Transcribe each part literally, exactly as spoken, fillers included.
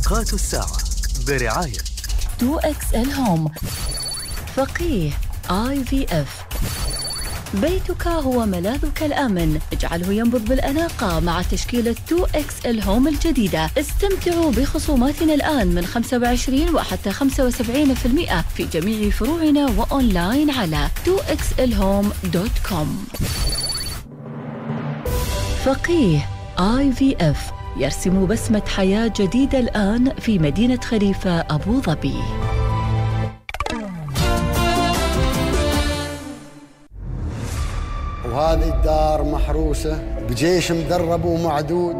تطبيقات الساعة برعاية تو إكس إل هوم، فقيه آي في إف. بيتك هو ملاذك الآمن، اجعله ينبض بالأناقة مع تشكيلة تو إكس إل هوم الجديدة. استمتعوا بخصوماتنا الآن من خمسة وعشرين وحتى خمسة وسبعين بالمئة في جميع فروعنا وأونلاين على تو إكس إل هوم دوت كوم. فقيه آي في إف يرسم بسمة حياة جديدة الآن في مدينة خليفة أبو ظبي. وهذه الدار محروسة بجيش مدرب ومعدود،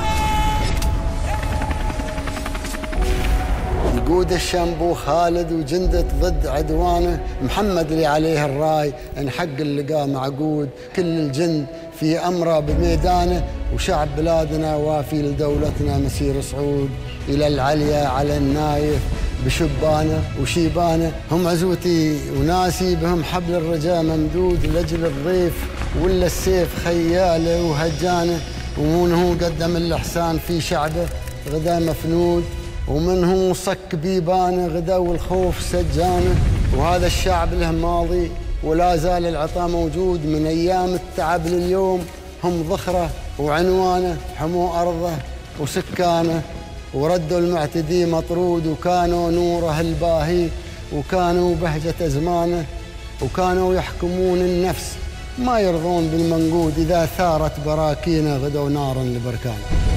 يقود الشنبو خالد وجندة ضد عدوانه، محمد اللي عليه الراي ان حق اللقاء معقود، كل الجند في أمره بميدانه، وشعب بلادنا وافي لدولتنا مسير صعود، إلى العليا على النايف بشبانه وشيبانه، هم عزوتي وناسي بهم حبل الرجاء ممدود، لأجل الضيف ولا السيف خياله وهجانه، ومن هو قدم الإحسان في شعبه غدا مفنود، ومن هو صك بيبانه غدا والخوف سجانه، وهذا الشعب له ماضي ولا زال العطاء موجود، من أيام التعب لليوم هم ذخره وعنوانه، حموا أرضه وسكانه وردوا المعتدي مطرود، وكانوا نوره الباهي وكانوا بهجة أزمانه، وكانوا يحكمون النفس ما يرضون بالمنقود، إذا ثارت براكينه غدوا نارا لبركانه.